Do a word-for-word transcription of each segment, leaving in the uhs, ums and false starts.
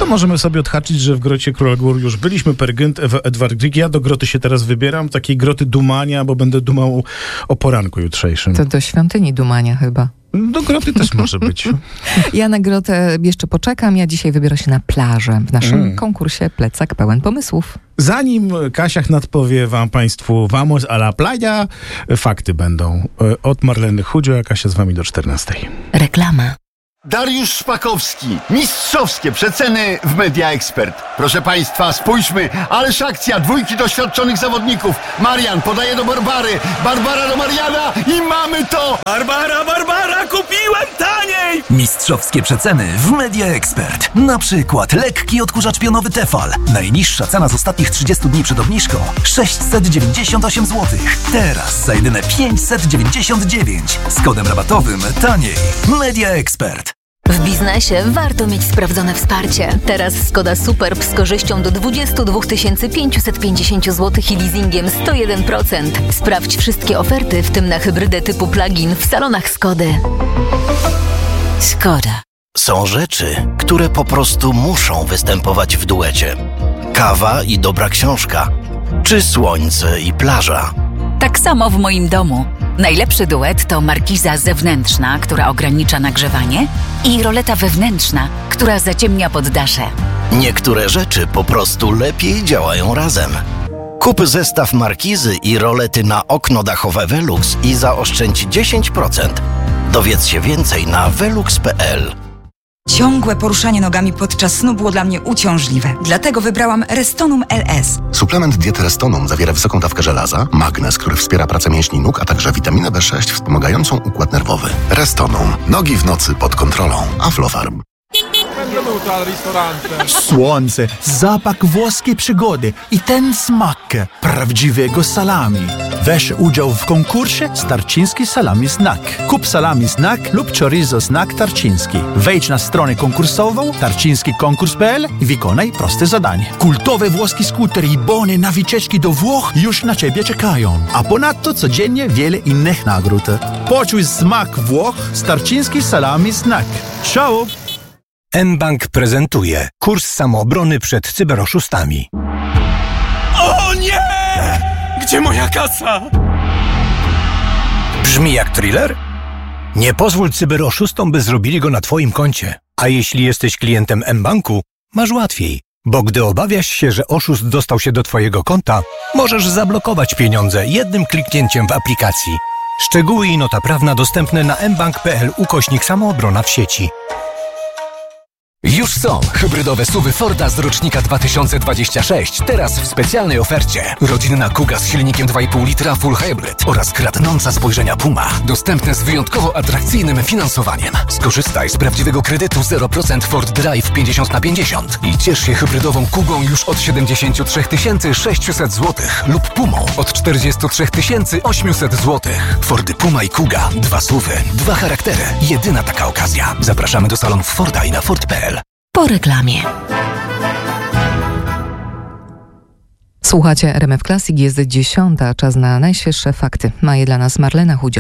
To możemy sobie odhaczyć, że w Grocie Króla Gór już byliśmy. Perygynt, Edward Grieg. Ja do groty się teraz wybieram. Takiej groty dumania, bo będę dumał o poranku jutrzejszym. To do świątyni dumania chyba. Do groty też może być. Ja na grotę jeszcze poczekam. Ja dzisiaj wybiorę się na plażę w naszym mm. konkursie Plecak pełen pomysłów. Zanim Kasiach nadpowie wam państwu vamos a la playa, fakty będą od Marleny Chudzio, a Kasia z wami do czternastej. Reklama. Dariusz Szpakowski. Mistrzowskie przeceny w Media Expert. Proszę Państwa, spójrzmy. Ależ akcja. Dwójki doświadczonych zawodników. Marian podaje do Barbary. Barbara do Mariana i mamy to! Barbara, Barbara, kupiłem taniej! Mistrzowskie przeceny w Media Expert. Na przykład lekki odkurzacz pionowy Tefal. Najniższa cena z ostatnich trzydziestu dni przed obniżką sześćset dziewięćdziesiąt osiem złotych. Teraz za jedyne pięćset dziewięćdziesiąt dziewięć. Z kodem rabatowym taniej. Media Expert. W biznesie warto mieć sprawdzone wsparcie. Teraz Skoda Superb z korzyścią do dwadzieścia dwa tysiące pięćset pięćdziesiąt złotych i leasingiem sto jeden procent. Sprawdź wszystkie oferty, w tym na hybrydę typu plug-in w salonach Skody. Skoda. Są rzeczy, które po prostu muszą występować w duecie. Kawa i dobra książka, czy słońce i plaża. Tak samo w moim domu. Najlepszy duet to markiza zewnętrzna, która ogranicza nagrzewanie, i roleta wewnętrzna, która zaciemnia poddasze. Niektóre rzeczy po prostu lepiej działają razem. Kup zestaw markizy i rolety na okno dachowe Velux i zaoszczędź dziesięć procent. Dowiedz się więcej na velux kropka p l. Ciągłe poruszanie nogami podczas snu było dla mnie uciążliwe. Dlatego wybrałam Restonum L S. Suplement diety Restonum zawiera wysoką dawkę żelaza, magnez, który wspiera pracę mięśni nóg, a także witaminę B sześć wspomagającą układ nerwowy. Restonum. Nogi w nocy pod kontrolą. Aflofarm. Słońce, zapach włoskiej przygody i ten smak prawdziwego salami. Weź udział w konkursie Tarczyński Salami Snack. Kup salami snack lub chorizo snack tarczyński. Wejdź na stronę konkursową tarczyński konkurs kropka p l i wykonaj proste zadanie. Kultowe włoskie skutery i bony na wycieczki do Włoch już na Ciebie czekają. A ponadto codziennie wiele innych nagród. Poczuj smak Włoch z Tarczyński Salami Snack. Ciao! mBank prezentuje kurs samoobrony przed cyberoszustami. O nie! Gdzie moja kasa? Brzmi jak thriller? Nie pozwól cyberoszustom, by zrobili go na Twoim koncie. A jeśli jesteś klientem mBanku, masz łatwiej. Bo gdy obawiasz się, że oszust dostał się do Twojego konta, możesz zablokować pieniądze jednym kliknięciem w aplikacji. Szczegóły i nota prawna dostępne na mbank kropka p l ukośnik samoobrona w sieci. Już są hybrydowe suwy Forda z rocznika dwa tysiące dwudziestego szóstego, teraz w specjalnej ofercie. Rodzinna Kuga z silnikiem dwa i pół litra Full Hybrid oraz kradnąca spojrzenia Puma. Dostępne z wyjątkowo atrakcyjnym finansowaniem. Skorzystaj z prawdziwego kredytu zero procent Ford Drive pięćdziesiąt na pięćdziesiąt i ciesz się hybrydową Kugą już od siedemdziesiąt trzy tysiące sześćset złotych lub Pumą od czterdzieści trzy tysiące osiemset złotych. Fordy Puma i Kuga. Dwa suwy, dwa charaktery. Jedyna taka okazja. Zapraszamy do salonów Forda i na Ford kropka p l. Po reklamie. Słuchacie R M F Classic, jest dziesiąta, czas na najświeższe fakty. Ma je dla nas Marlena Chudzio.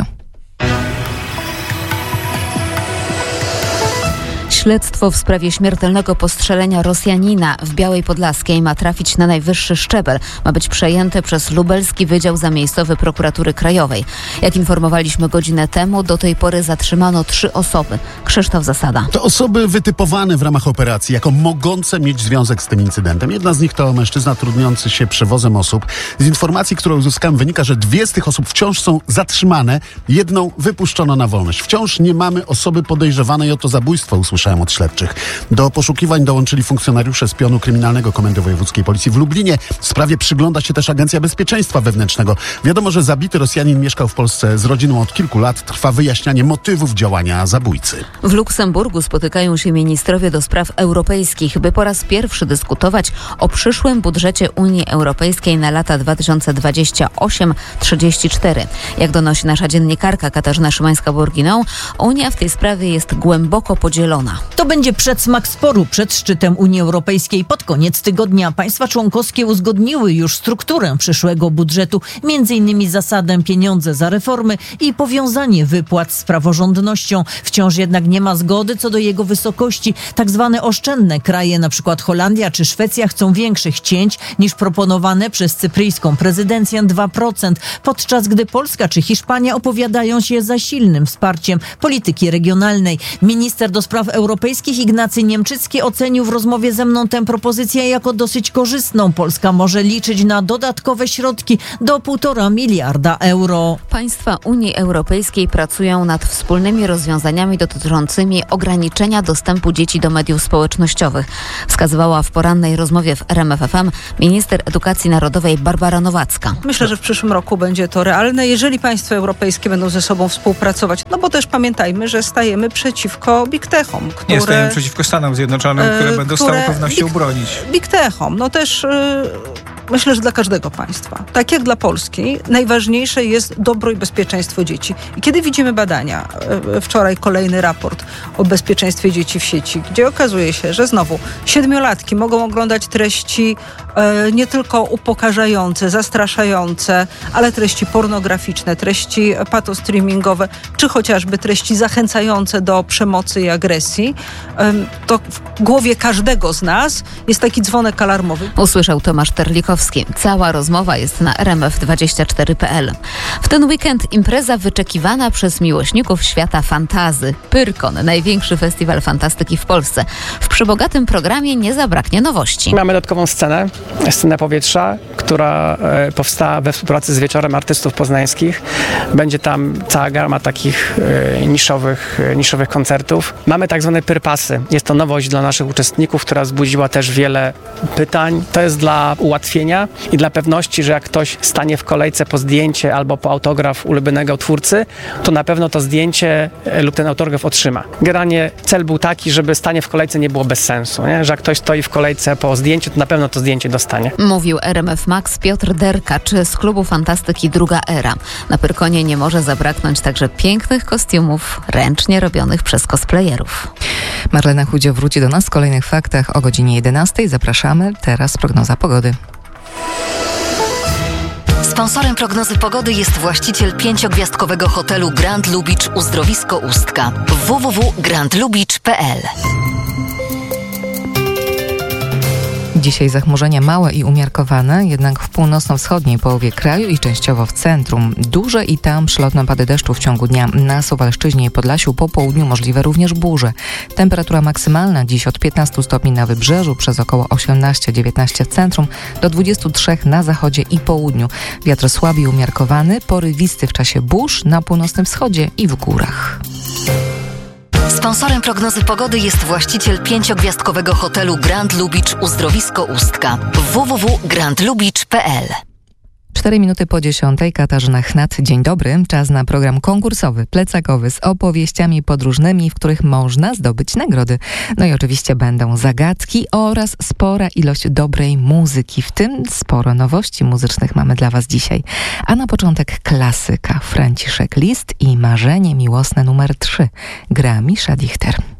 Śledztwo w sprawie śmiertelnego postrzelenia Rosjanina w Białej Podlaskiej ma trafić na najwyższy szczebel. Ma być przejęte przez Lubelski Wydział Zamiejscowy Prokuratury Krajowej. Jak informowaliśmy godzinę temu, do tej pory zatrzymano trzy osoby. Krzysztof Zasada. To osoby wytypowane w ramach operacji jako mogące mieć związek z tym incydentem. Jedna z nich to mężczyzna trudniący się przewozem osób. Z informacji, którą uzyskałem, wynika, że dwie z tych osób wciąż są zatrzymane. Jedną wypuszczono na wolność. Wciąż nie mamy osoby podejrzewanej o to zabójstwo, usłyszałem od śledczych. Do poszukiwań dołączyli funkcjonariusze z pionu kryminalnego Komendy Wojewódzkiej Policji w Lublinie. W sprawie przygląda się też Agencja Bezpieczeństwa Wewnętrznego. Wiadomo, że zabity Rosjanin mieszkał w Polsce z rodziną od kilku lat. Trwa wyjaśnianie motywów działania zabójcy. W Luksemburgu spotykają się ministrowie do spraw europejskich, by po raz pierwszy dyskutować o przyszłym budżecie Unii Europejskiej na lata dwa tysiące dwudziesty ósmy do trzydziestego czwartego. Jak donosi nasza dziennikarka Katarzyna Szymańska-Borginą, Unia w tej sprawie jest głęboko podzielona. To będzie przedsmak sporu przed szczytem Unii Europejskiej. Pod koniec tygodnia państwa członkowskie uzgodniły już strukturę przyszłego budżetu, między innymi zasadę pieniądze za reformy i powiązanie wypłat z praworządnością. Wciąż jednak nie ma zgody co do jego wysokości. Tak zwane oszczędne kraje, np. Holandia czy Szwecja, chcą większych cięć niż proponowane przez cypryjską prezydencję dwa procent, podczas gdy Polska czy Hiszpania opowiadają się za silnym wsparciem polityki regionalnej. Minister do spraw europejskich Ignacy Niemczycki ocenił w rozmowie ze mną tę propozycję jako dosyć korzystną. Polska może liczyć na dodatkowe środki do półtora miliarda euro. Państwa Unii Europejskiej pracują nad wspólnymi rozwiązaniami dotyczącymi ograniczenia dostępu dzieci do mediów społecznościowych, wskazywała w porannej rozmowie w R M F F M minister edukacji narodowej Barbara Nowacka. Myślę, że w przyszłym roku będzie to realne, jeżeli państwa europejskie będą ze sobą współpracować. No bo też pamiętajmy, że stajemy przeciwko big techom, które... Nie stajemy przeciwko Stanom Zjednoczonym, które e, będą które, z całą pewnością big, bronić. Big techom, no też... Yy... Myślę, że dla każdego państwa, tak jak dla Polski, najważniejsze jest dobro i bezpieczeństwo dzieci. I kiedy widzimy badania, wczoraj kolejny raport o bezpieczeństwie dzieci w sieci, gdzie okazuje się, że znowu siedmiolatki mogą oglądać treści e, nie tylko upokarzające, zastraszające, ale treści pornograficzne, treści patostreamingowe, czy chociażby treści zachęcające do przemocy i agresji, e, to w głowie każdego z nas jest taki dzwonek alarmowy. Usłyszał Tomasz Terlikowski. Cała rozmowa jest na r m f dwadzieścia cztery kropka p l. W ten weekend impreza wyczekiwana przez miłośników świata fantazy. Pyrkon, największy festiwal fantastyki w Polsce. W przebogatym programie nie zabraknie nowości. Mamy dodatkową scenę, scenę powietrza, która e, powstała we współpracy z Wieczorem Artystów Poznańskich. Będzie tam cała gama takich e, niszowych, e, niszowych koncertów. Mamy tak zwane pyrpasy. Jest to nowość dla naszych uczestników, która wzbudziła też wiele pytań. To jest dla ułatwienia i dla pewności, że jak ktoś stanie w kolejce po zdjęcie albo po autograf ulubionego twórcy, to na pewno to zdjęcie lub ten autograf otrzyma. Generalnie cel był taki, żeby stanie w kolejce nie było bez sensu, nie? Że jak ktoś stoi w kolejce po zdjęciu, to na pewno to zdjęcie dostanie. Mówił R M F Max Piotr Derkacz z klubu fantastyki Druga Era. Na Pyrkonie nie może zabraknąć także pięknych kostiumów ręcznie robionych przez cosplayerów. Marlena Chudzio wróci do nas w kolejnych faktach o godzinie jedenastej. Zapraszamy. Teraz prognoza pogody. Sponsorem prognozy pogody jest właściciel pięciogwiazdkowego hotelu Grand Lubicz Uzdrowisko Ustka. w w w kropka grand lubicz kropka p l. Dzisiaj zachmurzenia małe i umiarkowane, jednak w północno-wschodniej połowie kraju i częściowo w centrum. Duże i tam przelotne opady deszczu w ciągu dnia. Na Suwalszczyźnie i Podlasiu po południu możliwe również burze. Temperatura maksymalna dziś od piętnastu stopni na wybrzeżu, przez około osiemnaście dziewiętnaście w centrum, do dwudziestu trzech na zachodzie i południu. Wiatr słaby i umiarkowany, porywisty w czasie burz na północnym wschodzie i w górach. Sponsorem prognozy pogody jest właściciel pięciogwiazdkowego hotelu Grand Lubicz Uzdrowisko Ustka. w w w kropka grand lubicz kropka p l. Cztery minuty po dziesiątej, Katarzyna Chnat. Dzień dobry. Czas na program konkursowy, plecakowy z opowieściami podróżnymi, w których można zdobyć nagrody. No i oczywiście będą zagadki oraz spora ilość dobrej muzyki. W tym sporo nowości muzycznych mamy dla Was dzisiaj. A na początek klasyka. Franciszek Liszt i Marzenie miłosne numer trzy. Gra Misza Dichter.